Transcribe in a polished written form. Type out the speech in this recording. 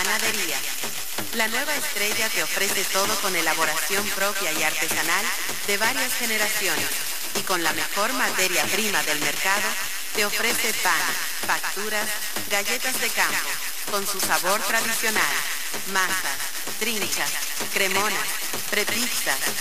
Panadería. La nueva estrella te ofrece todo con elaboración propia y artesanal de varias generaciones y con la mejor materia prima del mercado te ofrece pan, facturas, galletas de campo, con su sabor tradicional, masas, trinchas, cremonas, prepizzas,